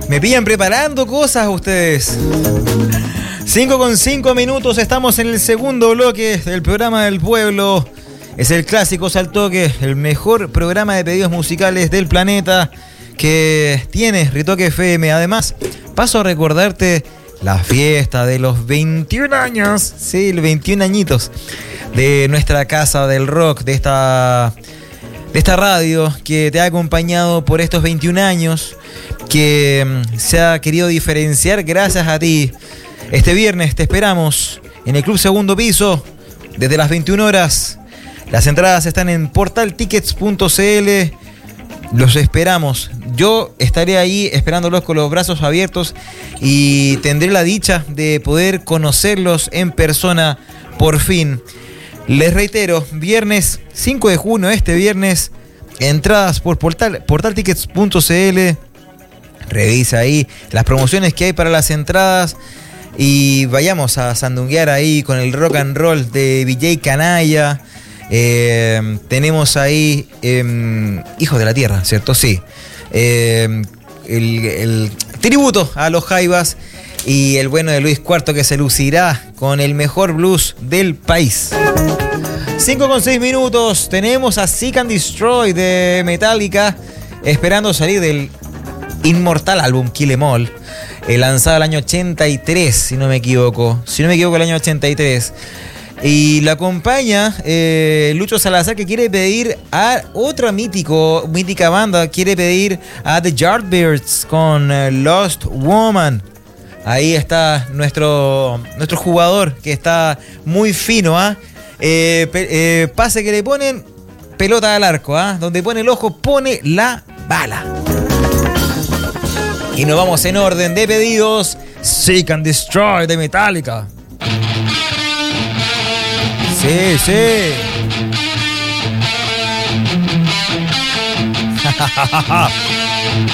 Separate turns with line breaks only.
Me pillan preparando cosas ustedes. 5:05 minutos, estamos en el segundo bloque del programa del pueblo. Es el clásico Saltoque, el mejor programa de pedidos musicales del planeta que tiene Ritoque FM. Además, paso a recordarte la fiesta de los 21 años, sí, los 21 añitos de nuestra casa del rock, de esta radio que te ha acompañado por estos 21 años, que se ha querido diferenciar gracias a ti. Este viernes te esperamos en el Club Segundo Piso desde las 21 horas. Las entradas están en portaltickets.cl. Los esperamos. Yo estaré ahí esperándolos con los brazos abiertos y tendré la dicha de poder conocerlos en persona por fin. Les reitero, viernes 5 de junio, este viernes, entradas por portaltickets.cl. Revisa ahí las promociones que hay para las entradas y vayamos a sandunguear ahí con el rock and roll de VJ Canalla. Tenemos ahí Hijos de la Tierra, ¿cierto? Sí. El tributo a los Jaivas y el bueno de Luis Cuarto, que se lucirá con el mejor blues del país. 5:06 minutos. Tenemos a Seek and Destroy de Metallica, esperando salir del inmortal álbum Kill Em All, lanzado el año 83, si no me equivoco, el año 83. Y lo acompaña Lucho Salazar, que quiere pedir a otra mítica banda, quiere pedir a The Yardbirds con Lost Woman. Ahí está nuestro jugador, que está muy fino, pase que le ponen, pelota al arco, donde pone el ojo, pone la bala. Y nos vamos en orden de pedidos. Seek and Destroy de Metallica. Sí, sí.